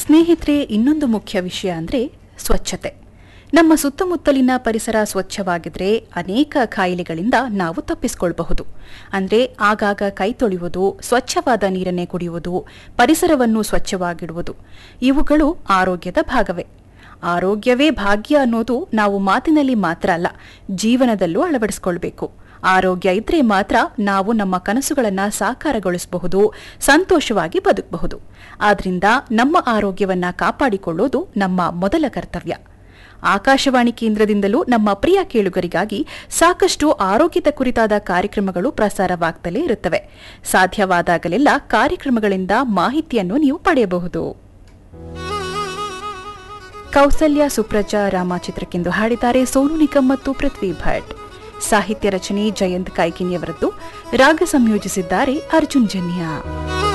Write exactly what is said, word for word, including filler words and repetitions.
ಸ್ನೇಹಿತರೆ, ಇನ್ನೊಂದು ಮುಖ್ಯ ವಿಷಯ ಅಂದರೆ ಸ್ವಚ್ಛತೆ. ನಮ್ಮ ಸುತ್ತಮುತ್ತಲಿನ ಪರಿಸರ ಸ್ವಚ್ಛವಾಗಿದ್ರೆ ಅನೇಕ ಕಾಯಿಲೆಗಳಿಂದ ನಾವು ತಪ್ಪಿಸಿಕೊಳ್ಳಬಹುದು. ಅಂದರೆ ಆಗಾಗ ಕೈ ತೊಳೆಯುವುದು, ಸ್ವಚ್ಛವಾದ ನೀರನ್ನೇ ಕುಡಿಯುವುದು, ಪರಿಸರವನ್ನು ಸ್ವಚ್ಛವಾಗಿಡುವುದು ಇವುಗಳು ಆರೋಗ್ಯದ ಭಾಗವೇ. ಆರೋಗ್ಯವೇ ಭಾಗ್ಯ ಅನ್ನೋದು ನಾವು ಮಾತಿನಲ್ಲಿ ಮಾತ್ರ ಅಲ್ಲ, ಜೀವನದಲ್ಲೂ ಅಳವಡಿಸಿಕೊಳ್ಬೇಕು. ಆರೋಗ್ಯ ಇದ್ರೆ ಮಾತ್ರ ನಾವು ನಮ್ಮ ಕನಸುಗಳನ್ನು ಸಾಕಾರಗೊಳಿಸಬಹುದು, ಸಂತೋಷವಾಗಿ ಬದುಕಬಹುದು. ಆದ್ರಿಂದ ನಮ್ಮ ಆರೋಗ್ಯವನ್ನ ಕಾಪಾಡಿಕೊಳ್ಳೋದು ನಮ್ಮ ಮೊದಲ ಕರ್ತವ್ಯ. ಆಕಾಶವಾಣಿ ಕೇಂದ್ರದಿಂದಲೂ ನಮ್ಮ ಪ್ರಿಯ ಕೇಳುಗರಿಗಾಗಿ ಸಾಕಷ್ಟು ಆರೋಗ್ಯದ ಕುರಿತಾದ ಕಾರ್ಯಕ್ರಮಗಳು ಪ್ರಸಾರವಾಗ್ತಲೇ ಇರುತ್ತವೆ. ಸಾಧ್ಯವಾದಾಗಲೆಲ್ಲ ಕಾರ್ಯಕ್ರಮಗಳಿಂದ ಮಾಹಿತಿಯನ್ನು ನೀವು ಪಡೆಯಬಹುದು. ಕೌಸಲ್ಯ ಸುಪ್ರಜಾ ರಾಮ ಚಿತ್ರಕ್ಕೆಂದು ಹಾಡಿದ್ದಾರೆ ಸೋನು ನಿಗಮ್ ಮತ್ತು ಪೃಥ್ವಿ ಭಟ್. ಸಾಹಿತ್ಯ ರಚನೆ ಜಯಂತ್ ಕಾಯ್ಕಿಣಿಯವರದ್ದು. ರಾಗ ಸಂಯೋಜಿಸಿದ್ದಾರೆ ಅರ್ಜುನ್ ಜನ್ಯ.